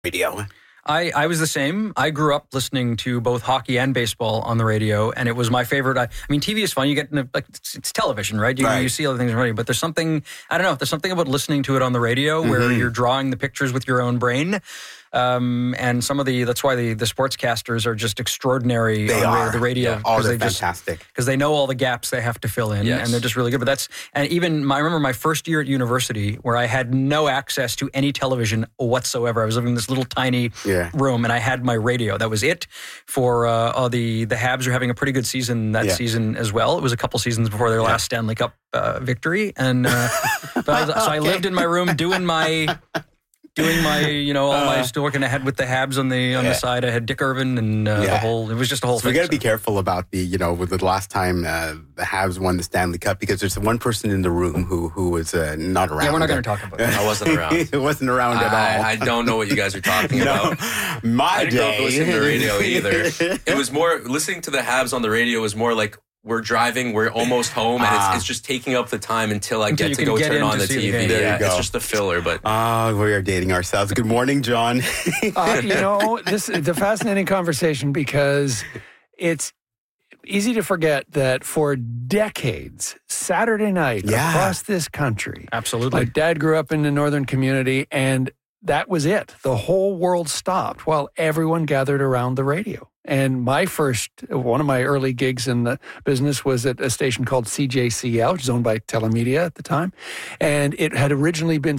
radio. I was the same. I grew up listening to both hockey and baseball on the radio, and it was my favorite. I mean, TV is fun. You get it's television, right? You see other things on the radio, but there's something, I don't know, there's something about listening to it on the radio where you're drawing the pictures with your own brain. And some of that's why the sportscasters are just extraordinary the radio. Yeah. Oh, they're fantastic. Because they know all the gaps they have to fill in, and they're just really good. But I remember my first year at university where I had no access to any television whatsoever. I was living in this little tiny room, and I had my radio. That was it. For the Habs are having a pretty good season that season as well. It was a couple seasons before their last Stanley Cup victory, and I lived in my room doing my, all my still working ahead with the Habs on the side. I had Dick Irvin and it was just a whole thing. We got to be careful about with the last time the Habs won the Stanley Cup, because there's one person in the room who was not around. Yeah, we're not going to talk about it. I wasn't around. It wasn't around at all. I don't know what you guys are talking about. I didn't grow up listening to the radio either. It was more, listening to the Habs on the radio was more like, we're driving, we're almost home, and it's just taking up the time until I get to go turn on the TV. It's just a filler, but... we are dating ourselves. Good morning, John. This is a fascinating conversation, because it's easy to forget that for decades, Saturday night across this country... Absolutely. My dad grew up in the northern community, and that was it. The whole world stopped while everyone gathered around the radio. And one of my early gigs in the business was at a station called CJCL, which was owned by Telemedia at the time. And it had originally been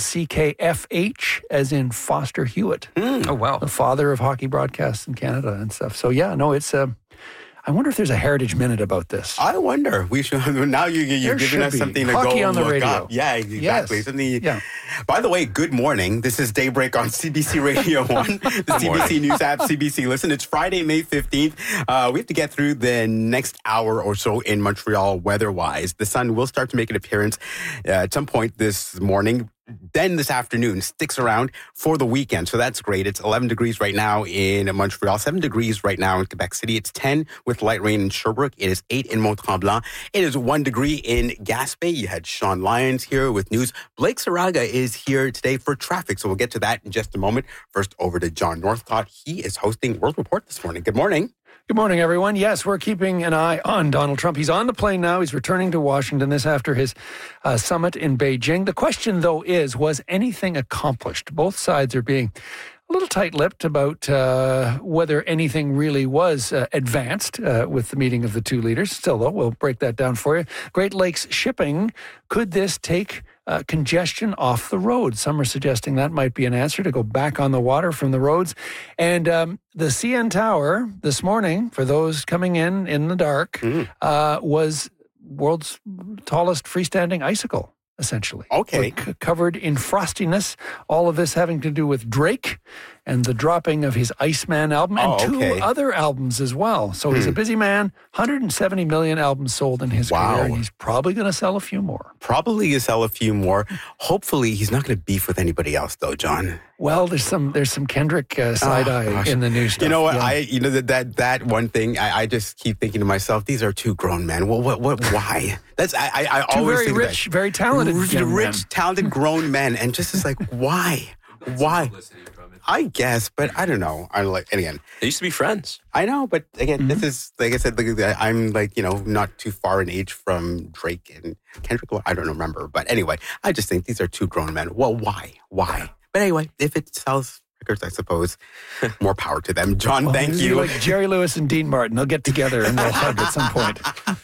CKFH, as in Foster Hewitt. Oh, wow. The father of hockey broadcasts in Canada and stuff. So, it's... I wonder if there's a Heritage Minute about this. I wonder. We should. Now you're giving us something to Hockey go on the look radio. up. Yeah, exactly. Yes. By the way, good morning. This is Daybreak on CBC Radio 1, the CBC News app, CBC Listen. It's Friday, May 15th. We have to get through the next hour or so in Montreal weather-wise. The sun will start to make an appearance at some point this morning. Then this afternoon sticks around for the weekend. So that's great. It's 11 degrees right now in Montreal, 7 degrees right now in Quebec City. It's 10 with light rain in Sherbrooke. It is 8 in Mont-Tremblant. It is 1 degree in Gaspé. You had Sean Lyons here with news. Blake Saraga is here today for traffic. So we'll get to that in just a moment. First, over to John Northcott. He is hosting World Report this morning. Good morning. Good morning, everyone. Yes, we're keeping an eye on Donald Trump. He's on the plane now. He's returning to Washington, this after his summit in Beijing. The question, though, was anything accomplished? Both sides are being a little tight-lipped about whether anything really was advanced with the meeting of the two leaders. Still, though, we'll break that down for you. Great Lakes Shipping, could this take congestion off the road? Some are suggesting that might be an answer, to go back on the water from the roads. And the CN Tower this morning, for those coming in the dark, was world's tallest freestanding icicle, essentially. Okay. Covered in frostiness. All of this having to do with Drake and the dropping of his Iceman album, and two other albums as well. So he's a busy man. 170 million albums sold in his career, and he's probably going to sell a few more. Probably going to sell a few more. Hopefully, he's not going to beef with anybody else, though, John. Well, there's some Kendrick side eye in the new stuff. You know what? Yeah. That one thing. I just keep thinking to myself, these are two grown men. Well, what? Why? That's I two always very think rich, very talented, rich, talented grown men, and just is like, why? Why? I guess, but I don't know. And again, they used to be friends. I know, but again, this is, like I said, I'm not too far in age from Drake and Kendrick. I don't remember, but anyway, I just think these are two grown men. Well, why? But anyway, if it sells records, I suppose, more power to them. John, thank you. Like Jerry Lewis and Dean Martin, they'll get together and they'll hug at some point.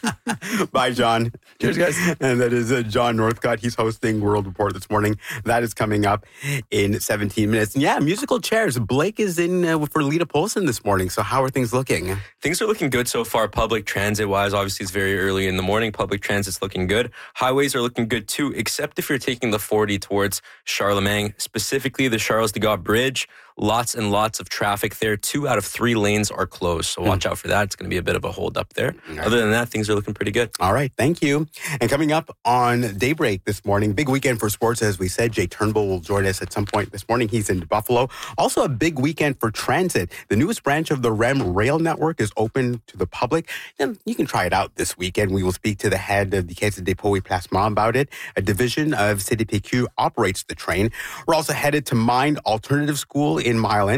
Bye, John. Cheers, guys. And that is John Northcott. He's hosting World Report this morning. That is coming up in 17 minutes. And yeah, musical chairs. Blake is in for Lita Polson this morning. So how are things looking? Things are looking good so far, public transit-wise. Obviously, it's very early in the morning. Public transit's looking good. Highways are looking good, too, except if you're taking the 40 towards Charlemagne, specifically the Charles de Gaulle Bridge. Lots and lots of traffic there. 2 out of 3 lanes are closed, so watch out for that. It's going to be a bit of a hold up there. Right. Other than that, things are looking pretty good. All right, thank you. And coming up on Daybreak this morning, big weekend for sports, as we said. Jay Turnbull will join us at some point this morning. He's in Buffalo. Also a big weekend for transit. The newest branch of the REM rail network is open to the public, and you can try it out this weekend. We will speak to the head of the Caisse de dépôt et placement about it. A division of CDPQ operates the train. We're also headed to Mind Alternative School in Mile End.